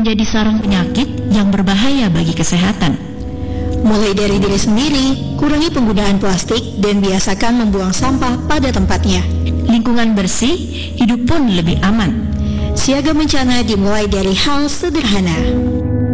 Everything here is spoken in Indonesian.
menjadi sarang penyakit yang berbahaya bagi kesehatan. Mulai dari diri sendiri, kurangi penggunaan plastik dan biasakan membuang sampah pada tempatnya. Lingkungan bersih, hidup pun lebih aman. Siaga bencana dimulai dari hal sederhana.